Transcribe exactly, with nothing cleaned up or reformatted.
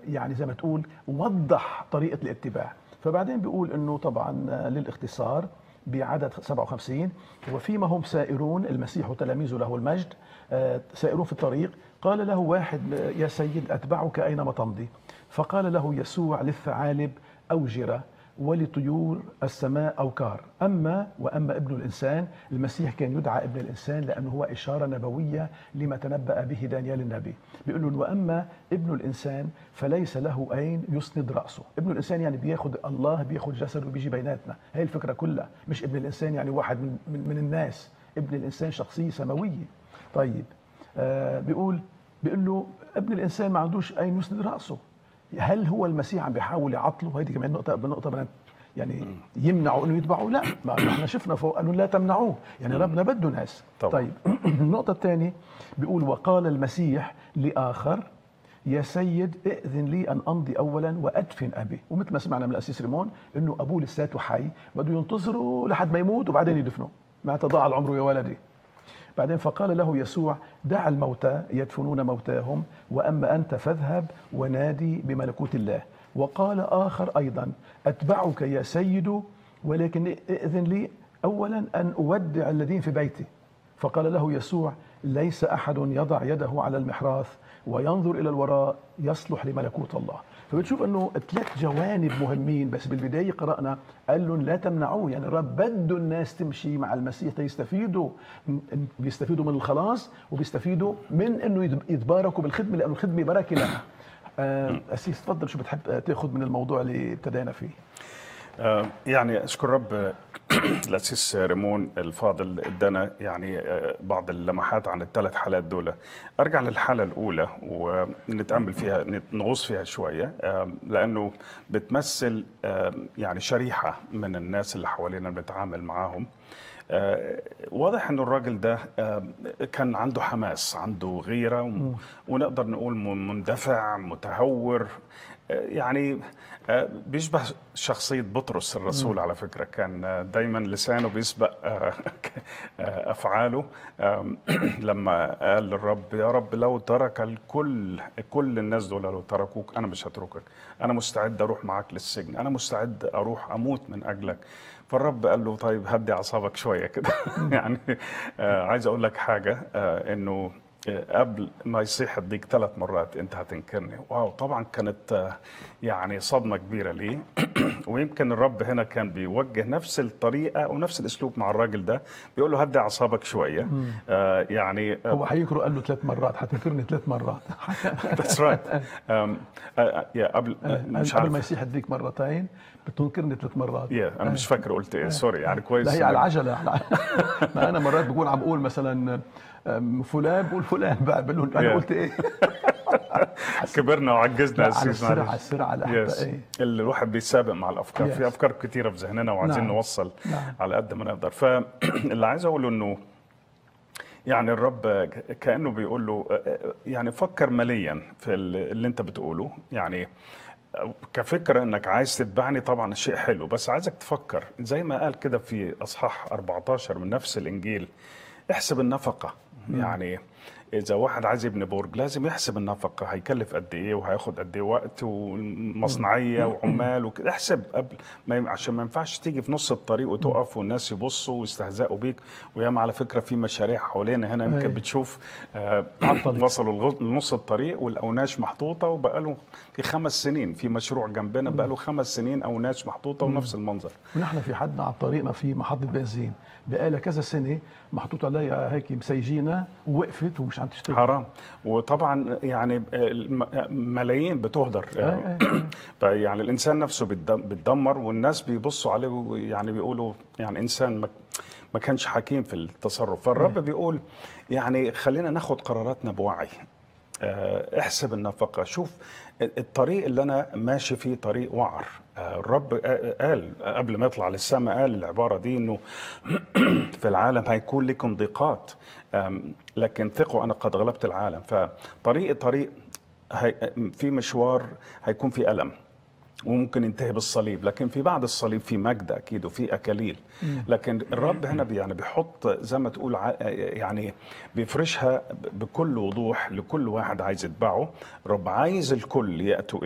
يعني زي ما تقول وضح طريقة الاتباع. فبعدين بيقول انه طبعا للاختصار بعدد سبعة وخمسين: وفيما هم سائرون، المسيح وتلاميذه له المجد سائرون في الطريق، قال له واحد: يا سيد أتبعك أينما تمضي. فقال له يسوع: للثعالب أوجرة، ولطيور السماء أوكار، أما وأما ابن الإنسان. المسيح كان يدعى ابن الإنسان لأنه هو إشارة نبوية لما تنبأ به دانيال النبي. بيقول له: وأما ابن الإنسان فليس له أين يسند رأسه. ابن الإنسان يعني بياخد الله، بياخد جسده وبيجي بيناتنا. هي الفكرة كلها، مش ابن الإنسان يعني واحد من, من, من الناس. ابن الإنسان شخصية سماوية. طيب آه بيقول بيقول له ابن الإنسان ما عندوش أين يسند رأسه. هل هو المسيح عم بيحاول يعطله؟ هيدي كمان نقطة بنقطة يعني يمنعوا انه يتبعوا؟ لا، ما احنا شفنا فوق قالوا لا تمنعوه، يعني ربنا بده ناس. طبعا. طيب النقطة الثانية بيقول: وقال المسيح لآخر: يا سيد ائذن لي ان امضي اولا وادفن ابي. ومثل ما سمعنا من الاسيس ريمون انه ابوه لساته حي، بده ينتظروا لحد ما يموت وبعدين يدفنوه، ما تضاعل عمره يا ولدي. بعدين فقال له يسوع: دع الموتى يدفنون موتاهم، وأما أنت فاذهب ونادي بملكوت الله. وقال آخر أيضا: أتبعك يا سيد، ولكن ائذن لي أولا أن أودع الذين في بيتي. فقال له يسوع: ليس أحد يضع يده على المحراث وينظر إلى الوراء يصلح لملكوت الله. فبتشوف انه ثلاث جوانب مهمين. بس بالبدايه قرانا قال لهم لا تمنعوه، يعني الرب بده الناس تمشي مع المسيح تيستفيدوا، بيستفيدوا من الخلاص وبيستفيدوا من انه يتباركوا بالخدمه، لانه الخدمه بركه لنا. آه اسيس تفضل، شو بتحب تاخذ من الموضوع اللي ابتدينا فيه؟ آه يعني اشكر رب الاسيس ريمون الفاضل ادانا يعني بعض اللمحات عن الثلاث حالات دول. ارجع للحاله الاولى ونتامل فيها، نغوص فيها شويه، لانه بتمثل يعني شريحه من الناس اللي حوالينا بنتعامل معاهم. واضح انه الراجل ده كان عنده حماس، عنده غيره، ونقدر نقول مندفع متهور، يعني بيشبه شخصية بطرس الرسول. على فكرة كان دايما لسانه بيسبق أفعاله. لما قال للرب: يا رب لو ترك الكل، كل الناس دول لو تركوك أنا مش هتركك، أنا مستعد أروح معك للسجن، أنا مستعد أروح أموت من أجلك. فالرب قال له: طيب هدي أعصابك شوية كده. يعني عايز أقول لك حاجة، إنه قبل ما يصيح الضيق ثلاث مرات انت هتنكرني. واو، طبعا كانت يعني صدمه كبيره ليه. ويمكن الرب هنا كان بيوجه نفس الطريقه ونفس الاسلوب مع الراجل ده، بيقول له هدي اعصابك شويه. آه يعني هو حيكره قال له ثلاث مرات هتنكرني ثلاث مرات. ذاتس رايت. يا قبل مش قبل ما يصيح الضيق مرتين بتنكرني ثلاث مرات. يا انا مش فاكر قلت ايه، سوري يعني كويس. لا هي على العجله. ما انا مرات بقول عم بقول مثلا فلان، بقول فلان بقول له انا قلت ايه. كبرنا وعجزنا. على السرعه السرعه الاحبائيه اللي الواحد بيسابق مع الافكار. في افكار كثيره في ذهننا وعايزين نعم. نوصل نعم. على قد ما نقدر. فاللي عايز اقوله انه يعني الرب كانه بيقول له يعني فكر مليا في اللي انت بتقوله. يعني كفكرة انك عايز تتبعني طبعا شيء حلو، بس عايزك تفكر زي ما قال كده في اصحاح أربعة عشر من نفس الانجيل: احسب النفقة. م. يعني اذا واحد عايز يبني برج لازم يحسب النفقة، هيكلف قد ايه وهياخد قد ايه وقت ومصنعية وعمال وكده. احسب قبل ما، عشان ما ينفعش تيجي في نص الطريق وتقف والناس يبصوا ويستهزئوا بيك. وياما على فكرة في مشاريع حوالينا هنا يمكن بتشوف آه وصلوا لنص الطريق والاوناش محطوطة، وبقى له في خمس سنين في مشروع جنبنا بقى له خمس سنين اوناش محطوطة ونفس المنظر. ونحن في حدنا على طريقنا في محطة بنزين بقالها كذا سنة محطوط عليها هيك مسيجينة ووقفت ومش عم تشتغل. حرام. وطبعا يعني ملايين بتهدر. يعني الانسان نفسه بيتدمر والناس بيبصوا عليه يعني بيقولوا يعني انسان ما كانش حكيم في التصرف. فالرب بيقول يعني خلينا ناخد قراراتنا بوعي. احسب النفقة. شوف الطريق اللي انا ماشي فيه طريق وعر. الرب قال قبل ما يطلع للسماء قال العبارة دي انه في العالم هيكون لكم ضيقات، لكن ثقوا انا قد غلبت العالم. فطريق طريق في مشوار هيكون في ألم وممكن ينتهي بالصليب، لكن في بعد الصليب في مجد اكيد وفي اكاليل. لكن الرب هنا يعني بيحط زي ما تقول يعني بيفرشها بكل وضوح لكل واحد عايز يتبعه. الرب عايز الكل ياتوا